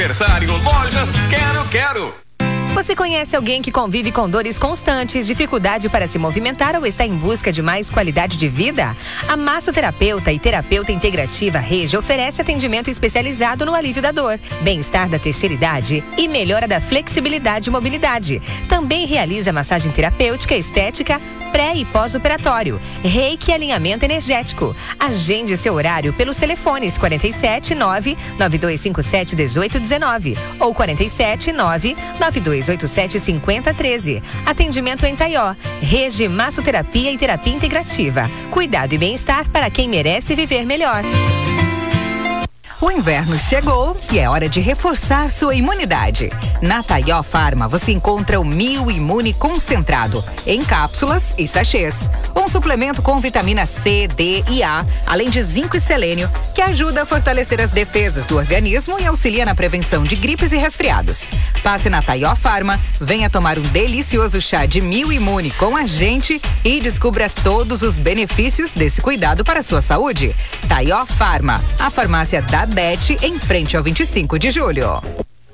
Aniversário Lojas Quero. Você conhece alguém que convive com dores constantes, dificuldade para se movimentar ou está em busca de mais qualidade de vida? A massoterapeuta e terapeuta integrativa Regi oferece atendimento especializado no alívio da dor, bem-estar da terceira idade e melhora da flexibilidade e mobilidade. Também realiza massagem terapêutica, estética, pré e pós-operatório, reiki e alinhamento energético. Agende seu horário pelos telefones 47 99257 1819 ou 47 99287 5013. Atendimento em Taió. Regi Massoterapia e Terapia Integrativa. Cuidado e bem-estar para quem merece viver melhor. O inverno chegou e é hora de reforçar sua imunidade. Na Taió Farma você encontra o Mil Imune Concentrado, em cápsulas e sachês. Um suplemento com vitamina C, D e A, além de zinco e selênio, que ajuda a fortalecer as defesas do organismo e auxilia na prevenção de gripes e resfriados. Passe na Taió Farma, venha tomar um delicioso chá de Mil Imune com a gente e descubra todos os benefícios desse cuidado para a sua saúde. Taió Farma, a farmácia da Bete, em frente ao 25 de julho.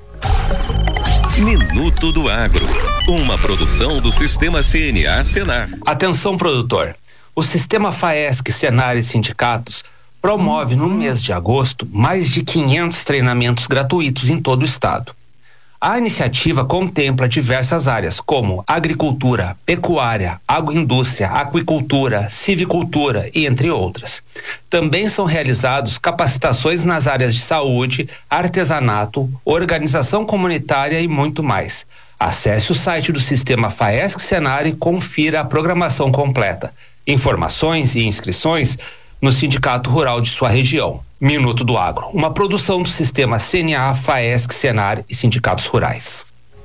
Minuto do Agro, uma produção do Sistema CNA Senar. Atenção, produtor. O Sistema FAESC, Senar e sindicatos promove no mês de agosto mais de 500 treinamentos gratuitos em todo o estado. A iniciativa contempla diversas áreas como agricultura, pecuária, agroindústria, aquicultura, civicultura e entre outras. Também são realizados capacitações nas áreas de saúde, artesanato, organização comunitária e muito mais. Acesse o site do Sistema FAESC Senar e confira a programação completa. Informações e inscrições no Sindicato Rural de sua região. Minuto do Agro, uma produção do Sistema CNA, FAESC, Senar e Sindicatos Rurais.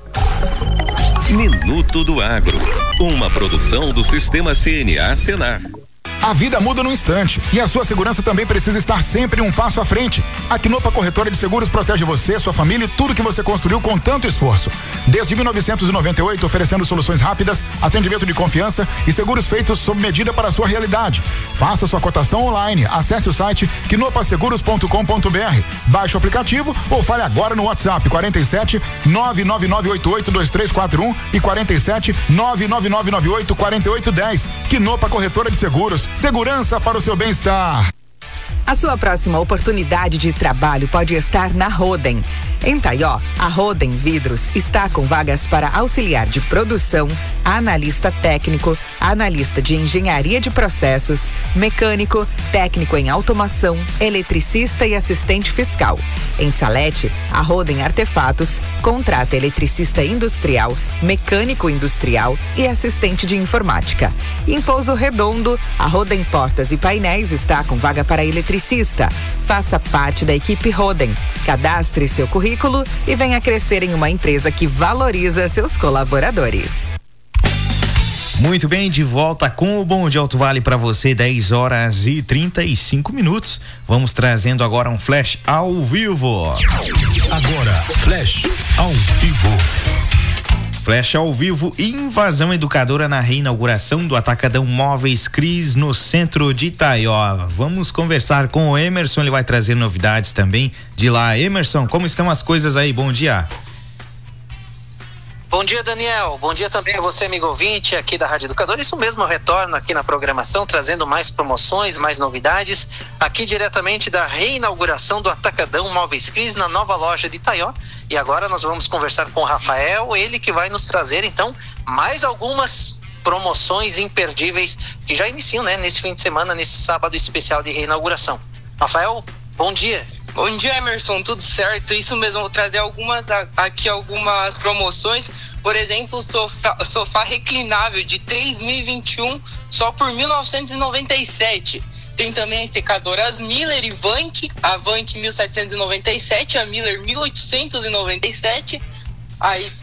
Minuto do Agro, uma produção do Sistema CNA Senar. A vida muda num instante e a sua segurança também precisa estar sempre um passo à frente. A Quinopa Corretora de Seguros protege você, sua família e tudo que você construiu com tanto esforço. Desde 1998, oferecendo soluções rápidas, atendimento de confiança e seguros feitos sob medida para a sua realidade. Faça sua cotação online. Acesse o site quinopaseguros.com.br. Baixe o aplicativo ou fale agora no WhatsApp 47 999882341 e 47 999984810. Quinopa Corretora de Seguros. Segurança para o seu bem-estar. A sua próxima oportunidade de trabalho pode estar na Roden. Em Taió, a Roden Vidros está com vagas para auxiliar de produção, analista técnico, analista de engenharia de processos, mecânico, técnico em automação, eletricista e assistente fiscal. Em Salete, a Roden Artefatos contrata eletricista industrial, mecânico industrial e assistente de informática. Em Pouso Redondo, a Roden Portas e Painéis está com vaga para eletricista. Faça parte da equipe Roden. Cadastre seu currículo e venha crescer em uma empresa que valoriza seus colaboradores. Muito bem, de volta com o Bom Dia Alto Vale para você, 10h35. Vamos trazendo agora um flash ao vivo. Agora, flash ao vivo. Flash ao vivo, invasão educadora na reinauguração do Atacadão Móveis Cris no centro de Itaió. Vamos conversar com o Emerson, ele vai trazer novidades também de lá. Emerson, como estão as coisas aí? Bom dia. Bom dia, Daniel. Bom dia também a você, amigo ouvinte aqui da Rádio Educadora. Isso mesmo, eu retorno aqui na programação, trazendo mais promoções, mais novidades, aqui diretamente da reinauguração do Atacadão Móveis Cris na nova loja de Itaió. E agora nós vamos conversar com o Rafael, ele que vai nos trazer, então, mais algumas promoções imperdíveis que já iniciam, né, nesse fim de semana, nesse sábado especial de reinauguração. Rafael, bom dia. Bom dia, Emerson, tudo certo? Isso mesmo, vou trazer algumas promoções. Por exemplo, sofá reclinável de 3.021 só por 1.997. Tem também as secadoras Miller e Vank, a Vank 1.797, a Miller 1.897. Aí